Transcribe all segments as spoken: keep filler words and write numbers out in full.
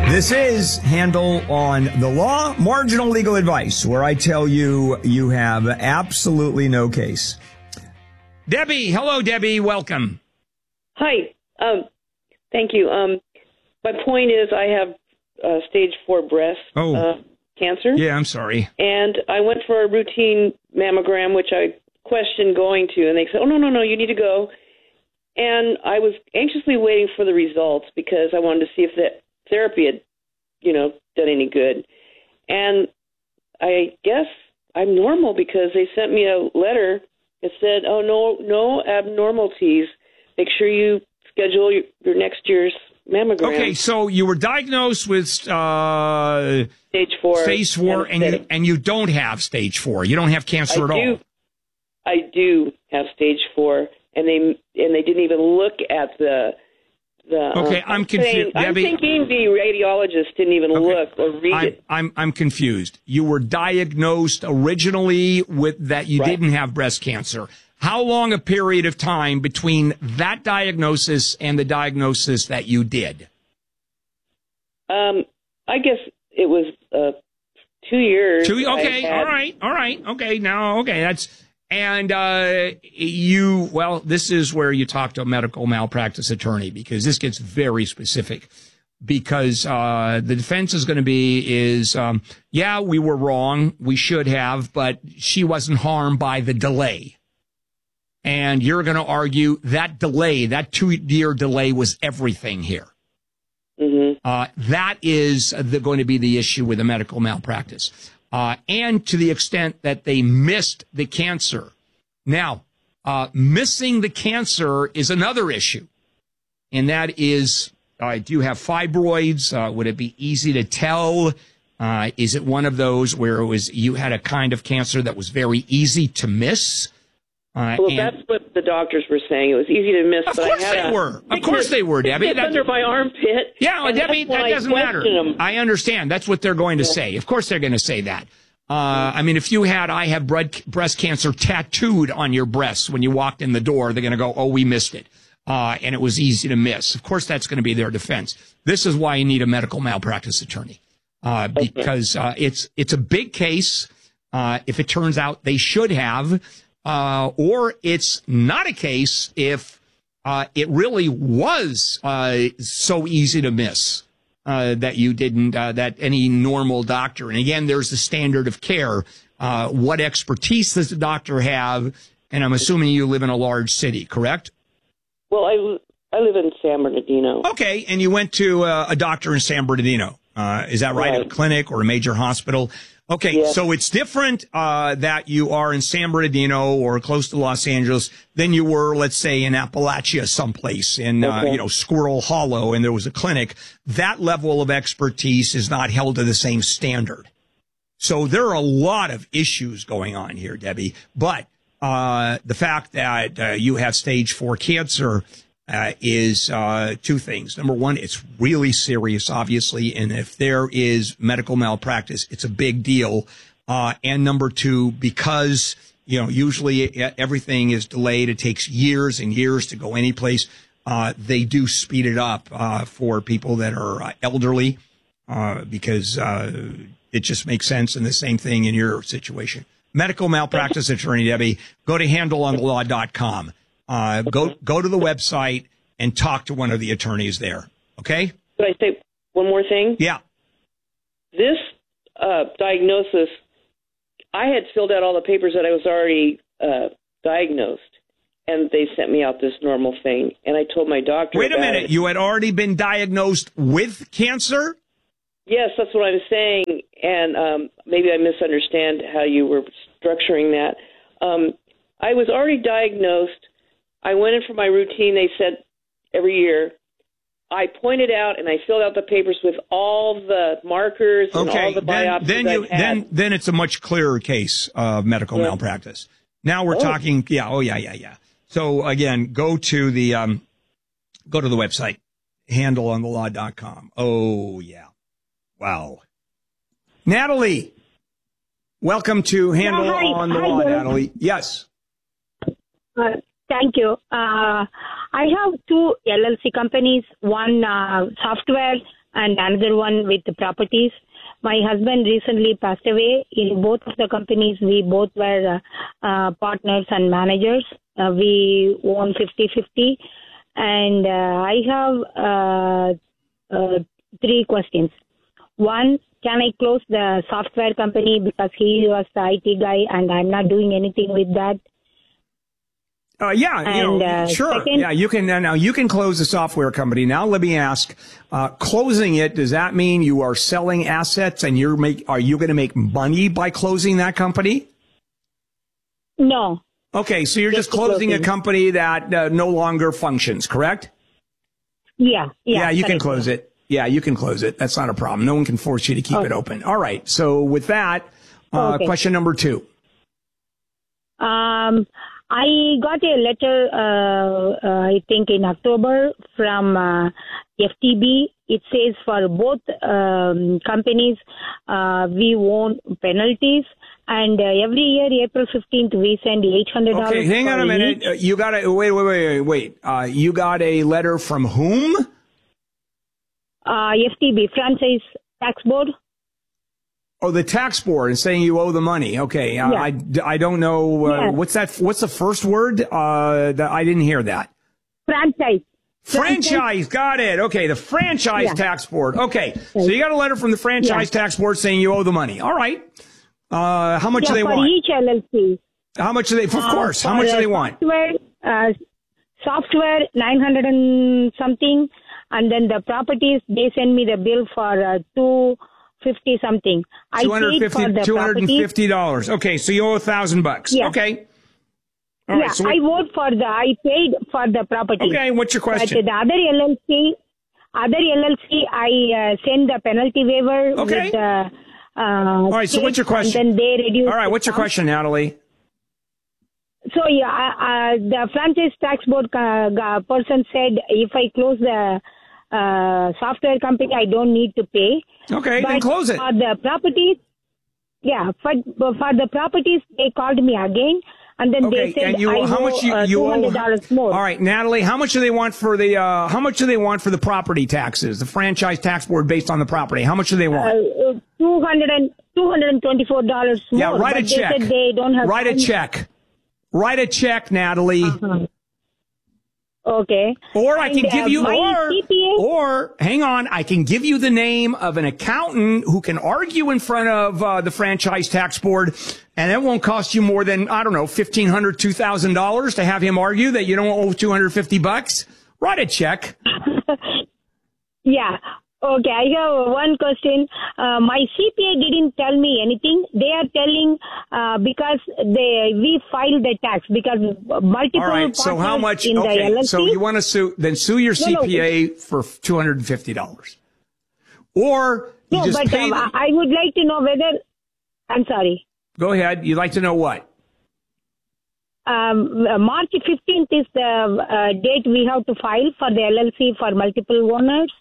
This is Handle on the Law, marginal legal advice, where I tell you you have absolutely no case. Debbie, hello, Debbie. Welcome. Hi. Um, thank you. Um, my point is I have uh, stage four breast oh. uh, cancer. Yeah, I'm sorry. And I went for a routine mammogram, which I questioned going to, and they said, oh, no, no, no, you need to go. And I was anxiously waiting for the results because I wanted to see if the therapy had, you know, done any good. And I guess I'm normal because they sent me a letter that said, oh, no, no abnormalities. Make sure you schedule your, your next year's mammogram. Okay, so you were diagnosed with uh, stage four. Stage four, and you, and you don't have stage four. You don't have cancer I at do, all. I do have stage four, and they and they didn't even look at the the. Okay, um, I'm confused. I'm Debbie, thinking the radiologist didn't even okay. look or read I'm, it. I'm I'm confused. You were diagnosed originally with that you Right. didn't have breast cancer. How long a period of time between that diagnosis and the diagnosis that you did? Um, I guess it was uh, two years. Two. I Okay. had- All right. All right. Okay. Now. Okay. That's and uh, you. Well, this is where you talk to a medical malpractice attorney because this gets very specific. Because uh, the defense is going to be is um, yeah, we were wrong. We should have, but she wasn't harmed by the delay. And you're going to argue that delay, that two-year delay was everything here. Mm-hmm. Uh, that is the, going to be the issue with the medical malpractice. Uh, and to the extent that they missed the cancer. Now, uh, missing the cancer is another issue. And that is, uh, do you have fibroids? Uh, would it be easy to tell? Uh, is it one of those where it was you had a kind of cancer that was very easy to miss? Uh, Well, and, that's what the doctors were saying. It was easy to miss. Of but course I had they a were. Of course they were, Debbie. It's That's- under my armpit. Yeah, well, and Debbie, that's when that I doesn't matter. questioned them. I understand. That's what they're going to Yeah. say. Of course they're going to say that. Uh, I mean, if you had I have bread, breast cancer tattooed on your breasts when you walked in the door, they're going to go, oh, we missed it. Uh, and it was easy to miss. Of course, that's going to be their defense. This is why you need a medical malpractice attorney. Uh, because, uh, it's, it's a big case. Uh, if it turns out they should have, uh, or it's not a case if, uh, it really was, uh, so easy to miss, uh, that you didn't, uh, that any normal doctor. And again, there's the standard of care. Uh, what expertise does the doctor have? And I'm assuming you live in a large city, correct? Well, I, I live in San Bernardino. Okay, and you went to uh, a doctor in San Bernardino. Uh, is that right? Right. A clinic or a major hospital? Okay, Yes. so it's different uh, that you are in San Bernardino or close to Los Angeles than you were, let's say, in Appalachia someplace, in, uh, Okay. you know, Squirrel Hollow, and there was a clinic. That level of expertise is not held to the same standard. So there are a lot of issues going on here, Debbie. But uh, the fact that uh, you have stage four cancer uh, is uh, two things. Number one, it's really serious, obviously. And if there is medical malpractice, it's a big deal. Uh, and number two, because, you know, usually everything is delayed. It takes years and years to go anyplace. Uh, they do speed it up uh, for people that are uh, elderly uh, because uh, it just makes sense. And the same thing in your situation. Medical malpractice attorney, Debbie, go to handle on the law dot com. Uh, go, go to the website and talk to one of the attorneys there. Okay? Could I say one more thing? Yeah. This uh, diagnosis, I had filled out all the papers that I was already uh, diagnosed, and they sent me out this normal thing. And I told my doctor. Wait a about minute. it. You had already been diagnosed with cancer? Yes, that's what I'm saying, and um, maybe I misunderstand how you were structuring that. Um, I was already diagnosed. I went in for my routine. They said every year. I pointed out and I filled out the papers with all the markers and Okay. all the Then, biopsies then you, I've had. then, then it's a much clearer case of medical Yeah. malpractice. Now we're Oh. talking. Yeah. Oh, yeah, yeah, yeah. So again, go to the, um, go to the website, handle on the law dot com. Oh, yeah. Wow. Natalie, welcome to Handle Yeah, hi. on the Hi, Law, Bill. Natalie. Yes. Uh, Thank you. Uh, I have two L L C companies, one uh, software and another one with the properties. My husband recently passed away. In both of the companies, we both were uh, uh, partners and managers. Uh, we own fifty-fifty. And uh, I have uh, uh, three questions. One, can I close the software company because he was the I T guy and I'm not doing anything with that? Uh, yeah, and, you know, uh, sure. second, yeah, you can now. You can close the software company. Now, let me ask: uh, closing it, does that mean you are selling assets and you're make? Are you going to make money by closing that company? No. Okay, so you're just, just closing a company that uh, no longer functions, correct? Yeah, yeah. Yeah, you correct. can close it. Yeah, you can close it. That's not a problem. No one can force you to keep okay. it open. All right. So with that, uh, okay. question number two. Um, I got a letter, uh, uh, I think in October from uh, F T B. It says for both um, companies, uh, we own penalties. And uh, every year, April fifteenth, we send eight hundred dollars. Okay, hang on a minute. Uh, you got a, wait, wait, wait, wait, wait. Uh, you got a letter from whom? Uh, F T B, Franchise Tax Board. Oh, the tax board is saying you owe the money. Okay. Uh, yeah. I, I don't know. Uh, yeah. What's that? What's the first word? Uh, that I didn't hear that. Franchise. Franchise. Franchise. Got it. Okay. The franchise yeah. tax board. Okay. So you got a letter from the franchise yeah. tax board saying you owe the money. All right. Uh, how much yeah, do they for want? Each L L C. How much do they, of uh, course, how much do they want? Software, uh, software, nine hundred and something. And then the properties, they send me the bill for uh, two fifty something. I paid for the two hundred fifty dollars. properties. Okay. So you owe a thousand bucks. Yeah. Okay. All yeah. right, so I vote for the, I paid for the property. Okay. What's your question? But the other L L C, other L L C, I uh, send the penalty waiver okay. with the, Uh, All right, so what's your question? And then they reduce. All right, what's your question, Natalie? So, yeah, uh, the franchise tax board uh, person said if I close the uh, software company, I don't need to pay. Okay, but then close it. For the properties, yeah, for, for the properties, they called me again. And then okay, they said, and you, I how owe, much you, uh, you two hundred dollars owe, more. All right, Natalie, how much do they want for the, uh, how much do they want for the property taxes, the franchise tax board based on the property? How much do they want? Uh, two hundred and, two hundred twenty-four dollars more. Yeah, write a but check. They said they don't have write time. a check. Write a check, Natalie. Uh-huh. Okay. Or I can and, give uh, you, or, or, or, hang on, I can give you the name of an accountant who can argue in front of uh, the franchise tax board, and it won't cost you more than, I don't know, fifteen hundred dollars, two thousand dollars to have him argue that you don't owe two hundred fifty bucks. Write a check. Yeah. Okay, I have one question. Uh, my C P A didn't tell me anything. They are telling uh, because they we filed the tax because multiple. All right. So how much? In Okay. the L L C? So you want to sue? Then sue your C P A no, no. for two hundred and fifty dollars, or you no. just But pay uh, the, I would like to know whether. I'm sorry. Go ahead. You'd like to know what? Um, March fifteenth is the uh, date we have to file for the L L C for multiple owners.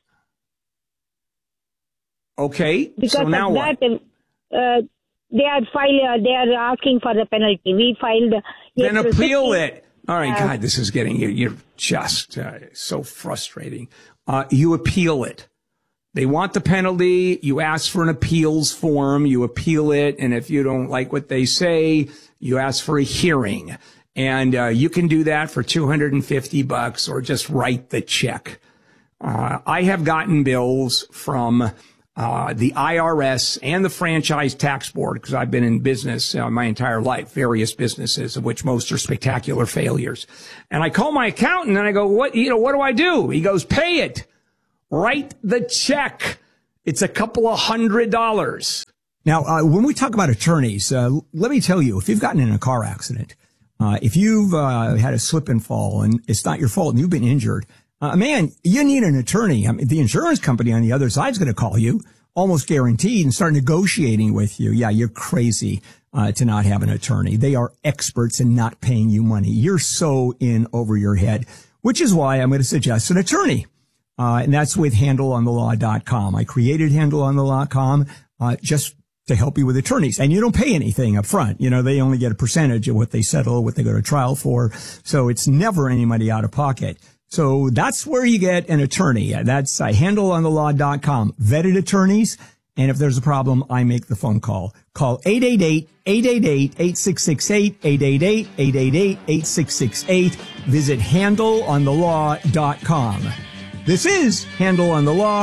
Okay. Because so now of what? that, uh, they are file, uh, they are asking for the penalty. We filed. Then April appeal fifteenth. it. All right, Uh, God, this is getting you. You're just uh, so frustrating. Uh, you appeal it. They want the penalty. You ask for an appeals form. You appeal it. And if you don't like what they say, you ask for a hearing. And uh, you can do that for two hundred fifty bucks or just write the check. Uh, I have gotten bills from uh, the I R S and the Franchise Tax Board because I've been in business uh, my entire life, various businesses of which most are spectacular failures. And I call my accountant and I go, what, you know, what do I do? He goes, pay it. Write the check. It's a couple of hundred dollars. Now, uh, when we talk about attorneys, uh, let me tell you, if you've gotten in a car accident, uh, if you've uh, had a slip and fall and it's not your fault and you've been injured, uh, man, you need an attorney. I mean, the insurance company on the other side is going to call you, almost guaranteed, and start negotiating with you. Yeah, you're crazy uh, to not have an attorney. They are experts in not paying you money. You're so in over your head, which is why I'm going to suggest an attorney. Uh, and that's with handle on the law dot com. I created handle on the law dot com uh, just to help you with attorneys. And you don't pay anything up front. You know, they only get a percentage of what they settle, what they go to trial for. So it's never any money out of pocket. So that's where you get an attorney. That's uh, handle on the law dot com. Vetted attorneys. And if there's a problem, I make the phone call. Call eight eight eight, eight eight eight, eight six six eight, eight eight eight, eight eight eight, eight six six eight. Visit handle on the law dot com. This is Handle on the Law.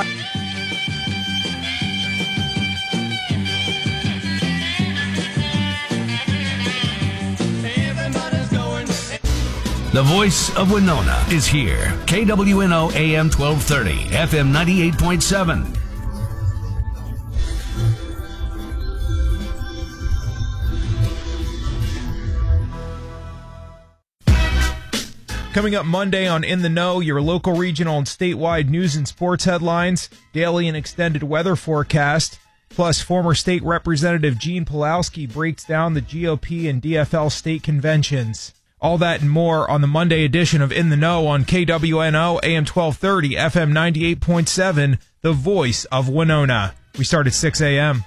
The voice of Winona is here. K W N O A M twelve thirty, F M ninety-eight point seven. Coming up Monday on In the Know, your local, regional, and statewide news and sports headlines, daily and extended weather forecast, plus former state representative Gene Pawlowski breaks down the G O P and D F L state conventions. All that and more on the Monday edition of In the Know on K W N O A M twelve thirty, F M ninety-eight point seven, the voice of Winona. We start at six a.m.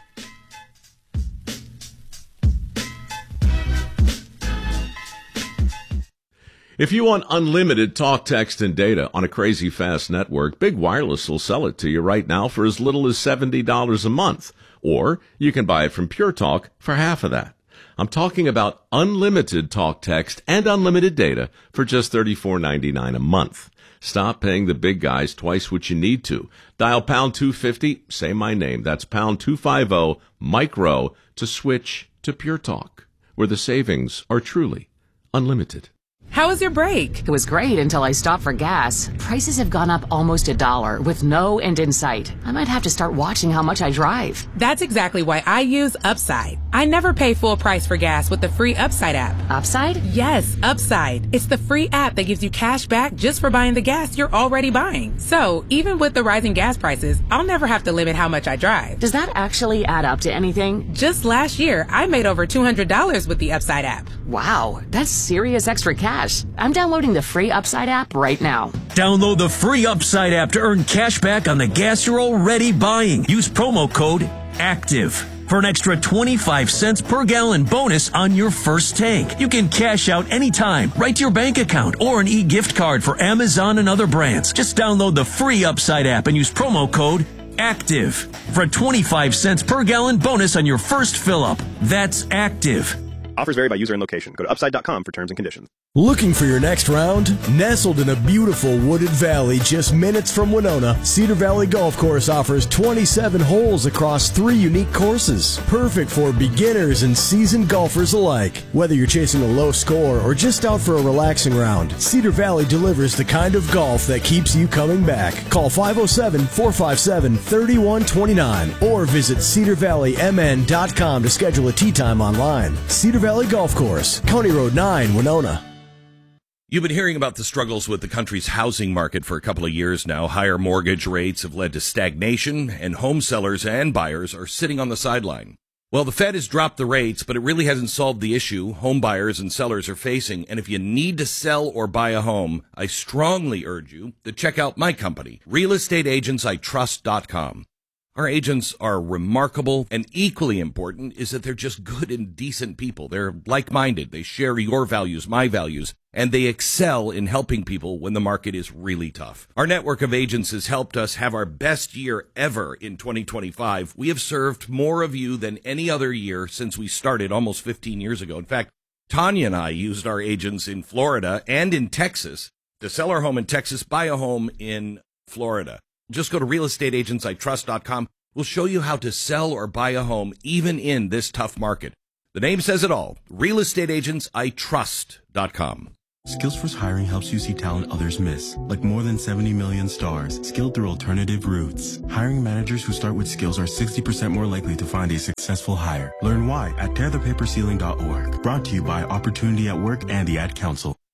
If you want unlimited talk, text, and data on a crazy fast network, Big Wireless will sell it to you right now for as little as seventy dollars a month. Or you can buy it from Pure Talk for half of that. I'm talking about unlimited talk, text, and unlimited data for just thirty-four ninety-nine a month. Stop paying the big guys twice what you need to. Dial pound two fifty, say my name. That's pound two fifty, micro, to switch to Pure Talk, where the savings are truly unlimited. How was your break? It was great until I stopped for gas. Prices have gone up almost a dollar with no end in sight. I might have to start watching how much I drive. That's exactly why I use Upside. I never pay full price for gas with the free Upside app. Upside? Yes, Upside. It's the free app that gives you cash back just for buying the gas you're already buying. So, even with the rising gas prices, I'll never have to limit how much I drive. Does that actually add up to anything? Just last year, I made over two hundred dollars with the Upside app. Wow, that's serious extra cash. I'm downloading the free Upside app right now. Download the free Upside app to earn cash back on the gas you're already buying. Use promo code ACTIVE for an extra twenty-five cents per gallon bonus on your first tank. You can cash out anytime, right to your bank account, or an e-gift card for Amazon and other brands. Just download the free Upside app and use promo code ACTIVE for a twenty-five cents per gallon bonus on your first fill-up. That's ACTIVE. Offers vary by user and location. Go to upside dot com for terms and conditions. Looking for your next round? Nestled in a beautiful wooded valley just minutes from Winona, Cedar Valley Golf Course offers twenty-seven holes across three unique courses. Perfect for beginners and seasoned golfers alike. Whether you're chasing a low score or just out for a relaxing round, Cedar Valley delivers the kind of golf that keeps you coming back. Call five oh seven, four five seven, three one two nine or visit cedar valley m n dot com to schedule a tee time online. Cedar Valley Golf Course, County Road nine, Winona. You've been hearing about the struggles with the country's housing market for a couple of years now. Higher mortgage rates have led to stagnation, and home sellers and buyers are sitting on the sideline. Well, the Fed has dropped the rates, but it really hasn't solved the issue home buyers and sellers are facing. And if you need to sell or buy a home, I strongly urge you to check out my company, real estate agents I trust dot com. Our agents are remarkable, and equally important is that they're just good and decent people. They're like-minded. They share your values, my values, and they excel in helping people when the market is really tough. Our network of agents has helped us have our best year ever in twenty twenty-five. We have served more of you than any other year since we started almost fifteen years ago. In fact, Tanya and I used our agents in Florida and in Texas to sell our home in Texas, buy a home in Florida. Just go to real estate agents I trust dot com. We'll show you how to sell or buy a home even in this tough market. The name says it all. real estate agents I trust dot com. Skillsforce Hiring helps you see talent others miss, like more than seventy million stars, skilled through alternative routes. Hiring managers who start with skills are sixty percent more likely to find a successful hire. Learn why at tear the paper ceiling dot org. Brought to you by Opportunity at Work and the Ad Council.